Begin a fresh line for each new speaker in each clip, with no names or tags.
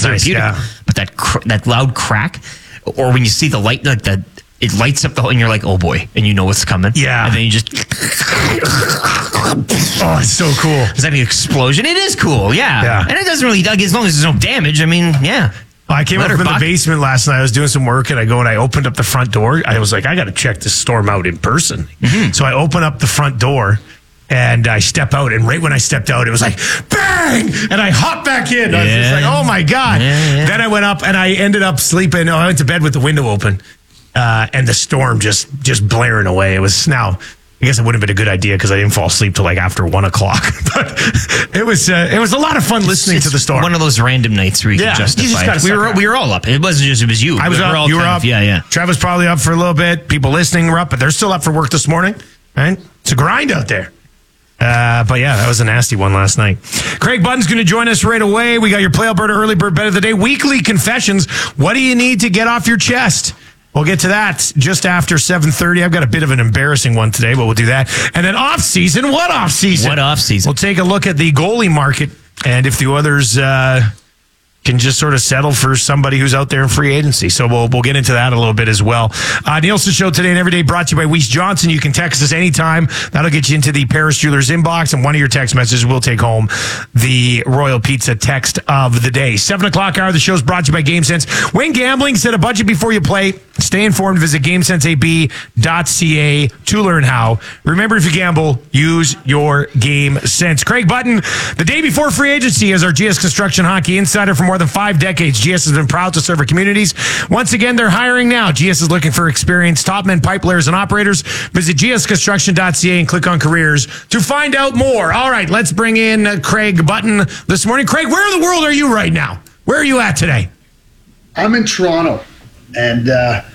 therapeutic.
Nice,
But that loud crack, or when you see the light, like that, it lights up the whole, and you're like, oh boy, and you know what's coming.
Yeah.
And then you just.
Oh, it's so cool.
Is that an explosion? It is cool, yeah. And it doesn't really, as long as there's no damage, I mean, yeah.
I came up from the basement last night. I was doing some work, and I opened up the front door. I was like, I got to check this storm out in person.
Mm-hmm.
So I open up the front door, and I step out. And right when I stepped out, it was like, bang! And I hopped back in. I was just like, oh, my God.
Yeah.
Then I went up, and I ended up sleeping. I went to bed with the window open, and the storm just blaring away. It was now... I guess it would have been a good idea because I didn't fall asleep till like after 1 o'clock. But it was a lot of fun listening to the storm.
One of those random nights where you can justify it. We were all up. It wasn't just, it was you.
I was up. You were up.
Yeah.
Trev was probably up for a little bit. People listening were up, but they're still up for work this morning. Right? It's a grind out there. But yeah, that was a nasty one last night. Craig Button's going to join us right away. We got your Play Alberta Early Bird Bet of the Day. Weekly confessions. What do you need to get off your chest? We'll get to that just after 7:30. I've got a bit of an embarrassing one today, but we'll do that. And then off-season. What off-season?
What off-season?
We'll take a look at the goalie market and if the others can just sort of settle for somebody who's out there in free agency. So we'll get into that a little bit as well. Nielsen Show today and every day brought to you by Weiss Johnson. You can text us anytime. That'll get you into the Paris Jewelers inbox, and one of your text messages will take home the Royal Pizza text of the day. 7 o'clock hour, the show's brought to you by GameSense. When gambling, set a budget before you play. Stay informed. Visit GameSenseAB.ca to learn how. Remember, if you gamble, use your game sense. Craig Button, the day before free agency, as our GS Construction Hockey Insider for more than 5 decades. GS has been proud to serve our communities. Once again, they're hiring now. GS is looking for experienced top men, pipe layers, and operators. Visit GSConstruction.ca and click on careers to find out more. All right, let's bring in Craig Button this morning. Craig, where in the world are you right now? Where are you at today?
I'm in Toronto. And,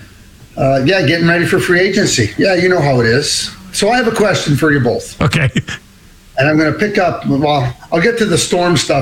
getting ready for free agency. Yeah, you know how it is. So I have a question for you both.
Okay.
And I'm going to pick up, I'll get to the storm stuff